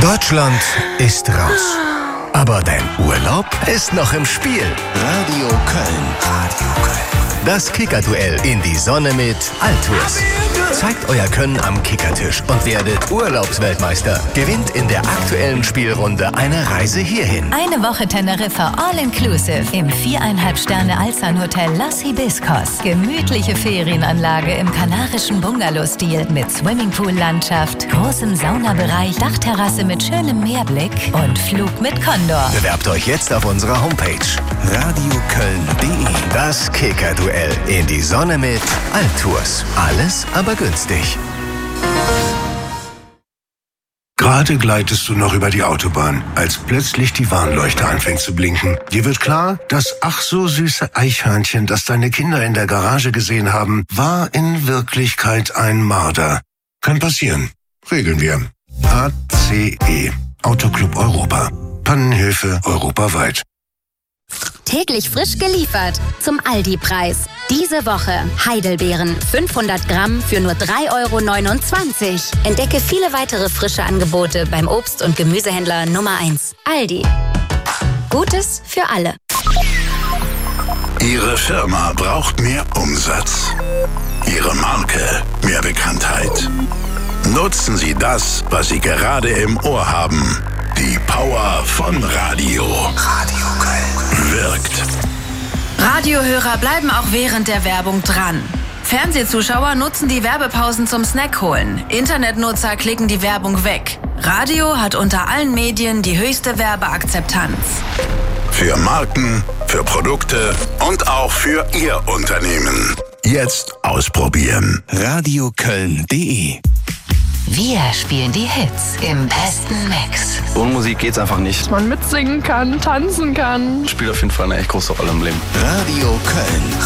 Deutschland ist raus. Aber dein Urlaub ist noch im Spiel. Radio Köln. Das Kickerduell in die Sonne mit Altours. Zeigt euer Können am Kickertisch und werdet Urlaubsweltmeister. Gewinnt in der aktuellen Spielrunde eine Reise hierhin. Eine Woche Teneriffa All-Inclusive im 4,5 Sterne Alzan-Hotel Los Hibiscos. Gemütliche Ferienanlage im kanarischen Bungalow-Stil mit Swimmingpool-Landschaft, großem Saunabereich, Dachterrasse mit schönem Meerblick und Flug mit Condor. Bewerbt euch jetzt auf unserer Homepage radioköln.de. Das Kickerduell in die Sonne mit Altours. Alles aber günstig. Gerade gleitest du noch über die Autobahn, als plötzlich die Warnleuchte anfängt zu blinken. Dir wird klar, das ach so süße Eichhörnchen, das deine Kinder in der Garage gesehen haben, war in Wirklichkeit ein Marder. Kann passieren. Regeln wir. ACE. Autoclub Europa. Pannenhilfe europaweit. Täglich frisch geliefert zum Aldi-Preis. Diese Woche Heidelbeeren 500 Gramm für nur 3,29 €. Entdecke viele weitere frische Angebote beim Obst- und Gemüsehändler Nummer 1. Aldi. Gutes für alle. Ihre Firma braucht mehr Umsatz. Ihre Marke mehr Bekanntheit. Nutzen Sie das, was Sie gerade im Ohr haben. Die Power von Radio. Radio Köln. Wirkt. Radiohörer bleiben auch während der Werbung dran. Fernsehzuschauer nutzen die Werbepausen zum Snack holen. Internetnutzer klicken die Werbung weg. Radio hat unter allen Medien die höchste Werbeakzeptanz. Für Marken, für Produkte und auch für Ihr Unternehmen. Jetzt ausprobieren. radioköln.de. Wir spielen die Hits im besten Mix. Ohne Musik geht's einfach nicht. Dass man mitsingen kann, tanzen kann. Spielt auf jeden Fall eine echt große Rolle im Leben. Radio Köln.